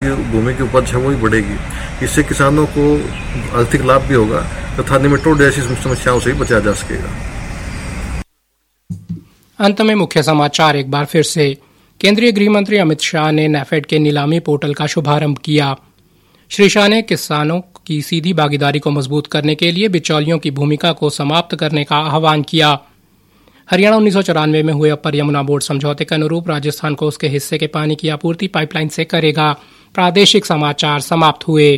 भूमि की उपज है वो भी बढ़ेगी। इससे किसानों को आर्थिक लाभ भी होगा तथा निमेटोड जैसी समस्याओं से भी बचा जा सकेगा। अंत में मुख्य समाचार एक बार फिर से। केंद्रीय गृह मंत्री अमित शाह ने नेफेड के नीलामी पोर्टल का शुभारंभ किया। श्री शाह ने किसानों की सीधी भागीदारी को मजबूत करने के लिए बिचौलियों की भूमिका को समाप्त करने का आह्वान किया। हरियाणा 1994 में हुए अपर यमुना बोर्ड समझौते के अनुरूप राजस्थान को उसके हिस्से के पानी की आपूर्ति पाइपलाइन से करेगा। प्रादेशिक समाचार समाप्त हुए।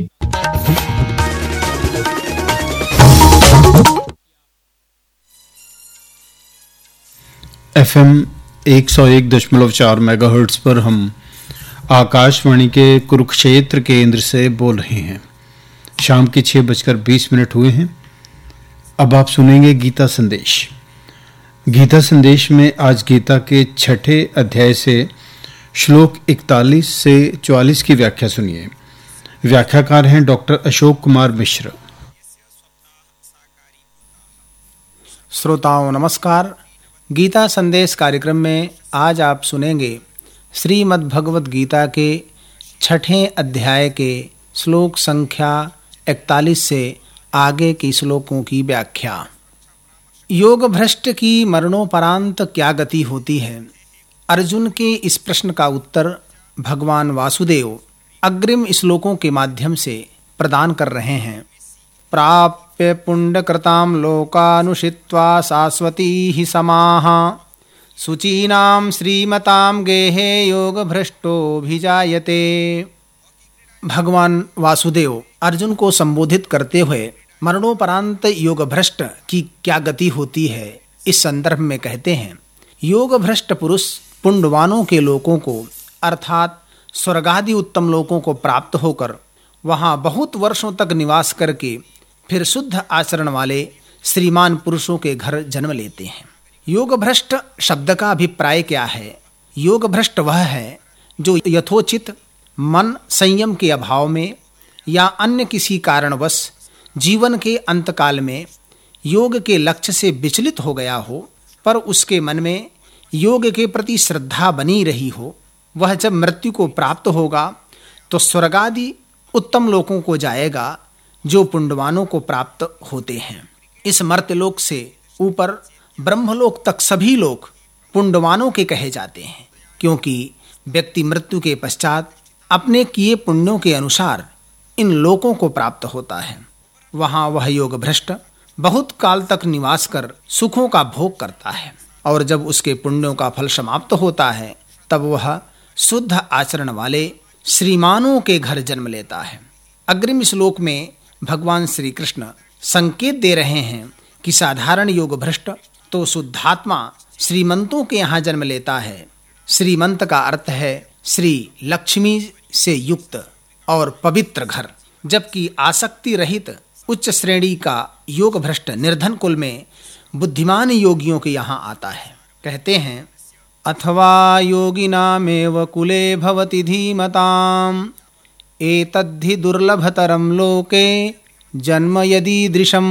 FM 101.4 मेगाहर्ट्ज पर हम आकाशवाणी के कुरुक्षेत्र केंद्र से बोल रहे हैं। शाम के 6:20 हुए हैं। अब आप सुनेंगे गीता संदेश। गीता संदेश में आज गीता के 6ठे अध्याय से श्लोक 41 से 44 की व्याख्या सुनिए। व्याख्याकार हैं डॉक्टर अशोक कुमार मिश्र। श्रोताओं नमस्कार। गीता संदेश कार्यक्रम में आज आप सुनेंगे श्रीमद् भगवत गीता के 6ठे अध्याय के श्लोक संख्या 41 से आगे के श्लोकों की व्याख्या। योग भ्रष्ट की मरणोपरांत क्या गति होती है? अर्जुन के इस प्रश्न का उत्तर भगवान वासुदेव अग्रिम श्लोकों के माध्यम से प्रदान कर रहे हैं। प्राप्य पुण्यकृतां लोकानुषित्वा शाश्वती ही समाः शुचीनां श्रीमतां गेहे योग भ्रष्टोऽभिजायते। भगवान वासुदेव अर्जुन को संबोधित करते हुए मरणोपरांत योग भ्रष्ट की क्या गति होती है इस संदर्भ में कहते हैं, योग भ्रष्ट पुरुष पुण्यवानों के लोकों को अर्थात स्वर्गादि उत्तम लोकों को प्राप्त होकर वहां बहुत वर्षों तक निवास करके फिर शुद्ध आचरण वाले श्रीमान पुरुषों के घर जन्म लेते हैं। योग भ्रष्ट शब्द का अभिप्राय क्या है? योग भ्रष्ट वह है जो यथोचित मन संयम के अभाव में या अन्य किसी कारणवश जीवन के अंतकाल में योग के लक्ष्य से विचलित हो गया हो, पर उसके मन में योग के प्रति श्रद्धा बनी रही हो। वह जब मृत्यु को प्राप्त होगा तो स्वर्गादि उत्तम लोकों को जाएगा जो पुण्यवानों को प्राप्त होते हैं। इस मर्त्यलोक से ऊपर ब्रह्मलोक तक सभी लोग पुण्यवानों के कहे जाते हैं, क्योंकि व्यक्ति मृत्यु के पश्चात अपने किए पुण्यों के अनुसार इन लोकों को प्राप्त होता है। वहां वह योग भ्रष्ट बहुत काल तक निवास कर सुखों का भोग करता है और जब उसके पुण्यों का फल समाप्त होता है तब वह शुद्ध आचरण वाले श्रीमानों के घर जन्म लेता है। अग्रिम श्लोक में भगवान श्री कृष्ण संकेत दे रहे हैं कि साधारण योग भ्रष्ट तो शुद्धात्मा श्रीमंतों के यहाँ जन्म लेता है। श्रीमंत का अर्थ है श्री लक्ष्मी से युक्त और पवित्र घर, जबकि आसक्ति रहित उच्च श्रेणी का योग भ्रष्ट निर्धन कुल में बुद्धिमान योगियों के यहाँ आता है। कहते हैं, अथवा योगिनामेव कुले भवति धीमताम् एतद्धि दुर्लभतरं लोके जन्म यदीदृशम्।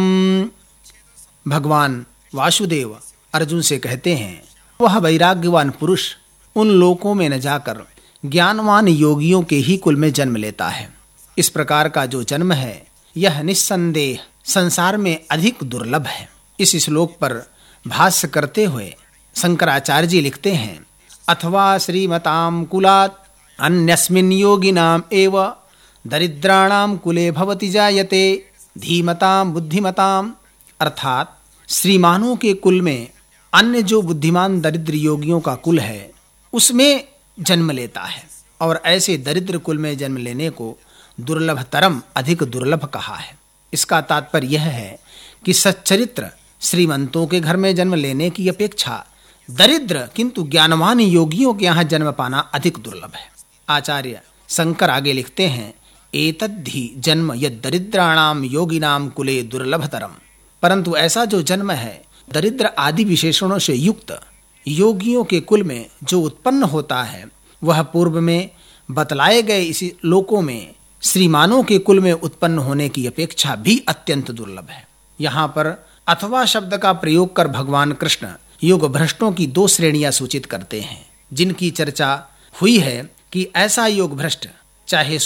भगवान वासुदेव अर्जुन से कहते हैं, वह वैराग्यवान पुरुष उन लोकों में न जाकर ज्ञानवान योगियों के ही कुल में जन्म लेता है। इस प्रकार का जो जन्म है यह निस्संदेह संसार में अधिक दुर्लभ है। इस श्लोक पर भाष्य करते हुए शंकराचार्य जी लिखते हैं, अथवा श्रीमतां कुलात् अन्यस्मिन् योगिनाम् एव दरिद्राणां कुले भवति जायते धीमतां बुद्धिमतां। अर्थात श्रीमानों के कुल में अन्य जो बुद्धिमान दरिद्र योगियों का कुल है उसमें जन्म लेता है, और ऐसे दरिद्र कुल में जन्म लेने को दुर्लभतरम अधिक दुर्लभ कहा है। इसका तात्पर्य यह है कि सच्चरित्र श्रीमंतों के घर में जन्म लेने की अपेक्षा दरिद्र किंतु ज्ञानवान योगियों के यहाँ जन्म पाना अधिक दुर्लभ है। आचार्य शंकर आगे लिखते हैं, एतद्धि जन्म यद दरिद्राणाम योगिनाम कुले दुर्लभतरम। परंतु ऐसा जो जन्म है दरिद्र आदि विशेषणों से युक्त योगियों के कुल में जो उत्पन्न होता है वह पूर्व में बतलाए गए इसी लोकों में श्रीमानों के कुल में उत्पन्न होने की अपेक्षा भी अत्यंत दुर्लभ है। यहाँ पर अथवा शब्द का प्रयोग कर भगवान कृष्ण योग भ्रष्टों की दो श्रेणियां सूचित करते हैं, जिनकी चर्चा हुई है कि ऐसा योग भ्रष्ट चाहे